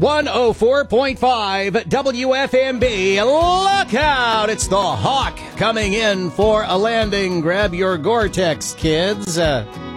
104.5 WFMB. Look out! It's the Hawk coming in for a landing. Grab your Gore-Tex, kids.